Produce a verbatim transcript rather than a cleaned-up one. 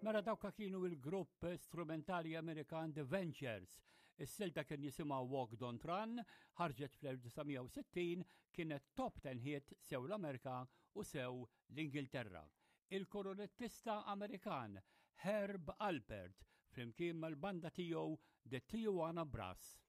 Mela dawka kienu il-grupp strumentali Amerikan The Ventures. Is-silta kien jisimha Walk Don't Run, ħarġet fl-1960, kienet top ten hit sew l-Amerika u sew l-Ingilterra. Il-koronettista Amerikan Herb Alpert flimkien mal-banda tiegħu The Tijuana Brass.